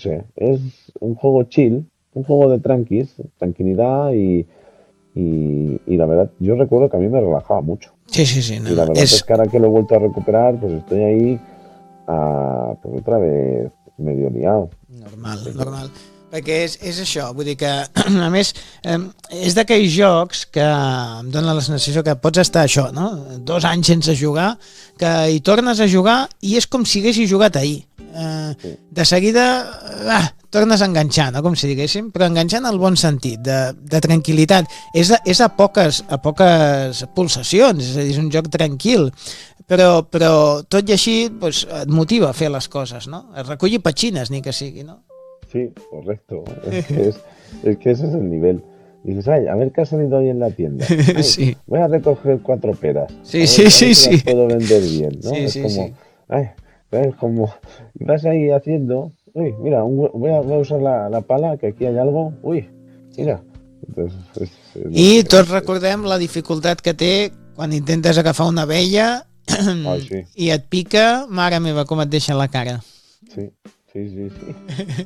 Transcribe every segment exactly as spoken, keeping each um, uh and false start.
sé, es un juego chill, un juego de tranquis, tranquilidad y, y, y la verdad, yo recuerdo que a mí me relajaba mucho. Sí, sí, sí, no, Y la no. verdad es És que ahora que lo he vuelto a recuperar, pues estoy ahí a, pues otra vez medio liado. normal, Así que, normal. Perquè és, és això, vull dir que, a més, eh, és d'aquells jocs que em dóna la sensació que pots estar això, no? Dos anys sense jugar, que hi tornes a jugar i és com si haguessis jugat ahir. Eh, sí, de seguida, ah, tornes a enganxar, no? Com si diguéssim, però enganxant en el bon sentit, de, de tranquil·litat. És a, és a poques, a poques pulsacions, és a dir, és un joc tranquil, però, però tot i així doncs, et motiva a fer les coses, no? Es recollir petxines, ni que sigui, no? sí, correcto. Es que, es, es que ese es el nivel. Dices, ay, a ver qué ha salido hoy en la tienda. Ay, Sí, voy a recoger cuatro peras. sí, A sí, ver, a ver sí, si las sí. puedo vender bien, ¿no? Sí, Es sí, como, sí. ay, es como, y vas ahí haciendo, uy, mira, un hue- voy a, voy a usar la, la pala, que aquí hay algo, uy, Sí. mira. Entonces, es, es lo I que tots es. recordem la dificultat que té quan intentes agafar una abella Ay, sí, i et pica, mare meva, com et deixa la cara. sí, sí, sí, sí.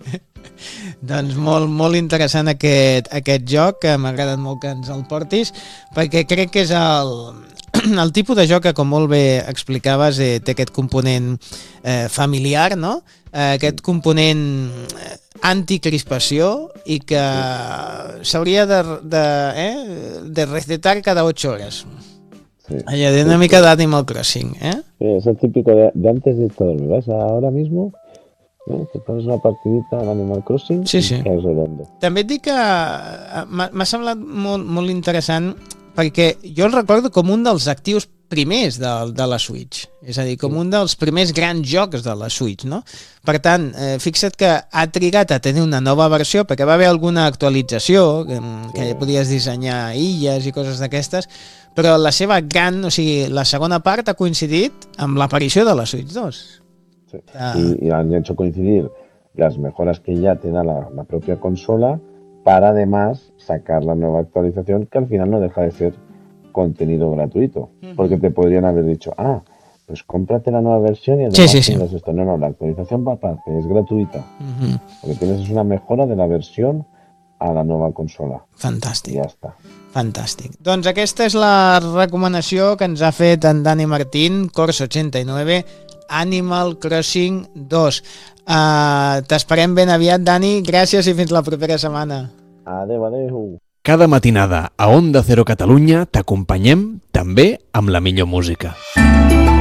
Doncs molt, molt interessant aquest, aquest joc, que m'ha agradat molt que ens el portis, perquè crec que és el, el tipus de joc que, com molt bé explicaves, eh, té aquest component eh, familiar, no? Eh, aquest component eh, anticrispació i que Sí, s'hauria de, de, eh, de recetar cada ocho horas. sí, Allà de sí, una mica sí. d'Animal Crossing, eh? Sí, es el típico de, de antes de irte a dormir. ¿Vas ahora mismo? ¿Eh? Te pones una partidita al Animal Crossing Sí, y sí. caes redondo. També et dic que eh, m'ha m'ha semblat molt, molt interessant perquè jo el recordo com un dels actius primers de, de la Switch, és a dir, com Sí, un dels primers grans jocs de la Switch, no? Per tant, eh, fixa't que ha trigat a tenir una nova versió perquè va haver alguna actualització que, sí, que podies dissenyar illes i coses d'aquestes, però la seva gran, o sigui, la segona part ha coincidit amb l'aparició de la Switch dos. sí. Ah, Y, y han hecho coincidir las mejoras que ya te da la, la propia consola para además sacar la nueva actualización que al final no deja de ser contenido gratuito. Porque te podrían haber dicho, ah, pues cómprate la nueva versión y sí, sí, además sí. tendrás esto. No, no, la actualización va aparte, es gratuita. Mhm. Lo que tienes es una mejora de la versión a la nueva consola. Y Fantàstic. ya está. Fantàstic. Doncs aquesta és la recomanació que ens ha fet en Dani Martín, Corsa ochenta y nueve, Animal Crossing dos. Uh, T'esperem ben aviat, Dani. Gràcies i fins la propera setmana. Adeu, adeu. Cada matinada a Onda Cero Catalunya t'acompanyem també amb la millor música.